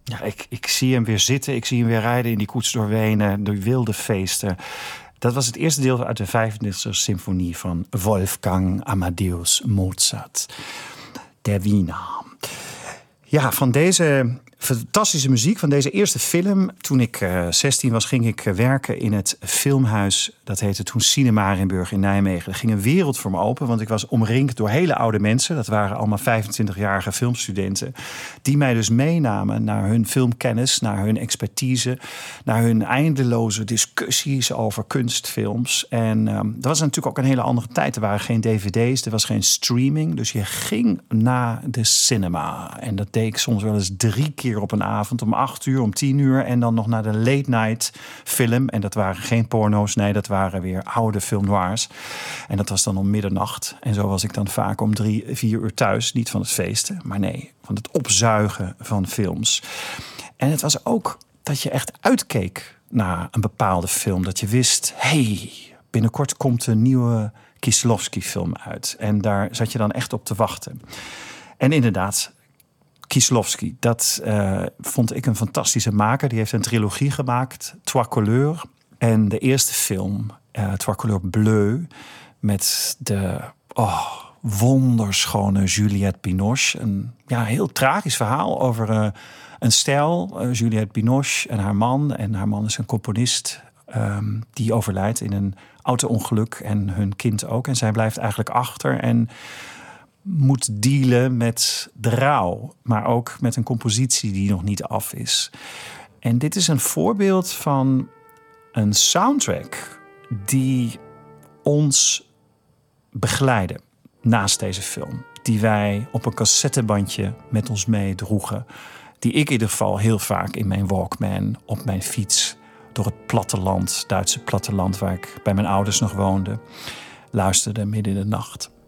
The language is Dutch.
Ja, ik zie hem weer zitten. Ik zie hem weer rijden in die koets door Wenen. De wilde feesten. Dat was het eerste deel uit de 35e symfonie van Wolfgang Amadeus Mozart. Der Wiener. Ja, van deze fantastische muziek, van deze eerste film. Toen ik 16 was, ging ik werken in het filmhuis. Dat heette toen Cinema Arenburg in Nijmegen. Er ging een wereld voor me open, want ik was omringd door hele oude mensen. Dat waren allemaal 25-jarige filmstudenten. Die mij dus meenamen naar hun filmkennis, naar hun expertise, naar hun eindeloze discussies over kunstfilms. En dat was natuurlijk ook een hele andere tijd. Er waren geen dvd's, er was geen streaming. Dus je ging naar de cinema. En dat deed ik soms wel eens 3 keer op een avond, om 8 uur, om 10 uur. En dan nog naar de late night film. En dat waren geen porno's, nee, dat waren weer oude film noirs. En dat was dan om middernacht. En zo was ik dan vaak om 3, 4 uur thuis. Niet van het feesten, maar nee, van het opzuigen van films. En het was ook dat je echt uitkeek naar een bepaalde film. Dat je wist, hey, binnenkort komt een nieuwe Kieslowski-film uit. En daar zat je dan echt op te wachten. En inderdaad, Kieslowski, dat vond ik een fantastische maker. Die heeft een trilogie gemaakt, Trois Couleurs. En de eerste film, Trois Couleurs Bleu, met de wonderschone Juliette Binoche. Een heel tragisch verhaal over een stel, Juliette Binoche en haar man. En haar man is een componist die overlijdt in een auto-ongeluk en hun kind ook. En zij blijft eigenlijk achter en moet dealen met de rouw, maar ook met een compositie die nog niet af is. En dit is een voorbeeld van een soundtrack die ons begeleidde naast deze film. Die wij op een cassettebandje met ons meedroegen. Die ik in ieder geval heel vaak in mijn Walkman op mijn fiets door het platteland, Duitse platteland waar ik bij mijn ouders nog woonde, luisterde midden in de nacht.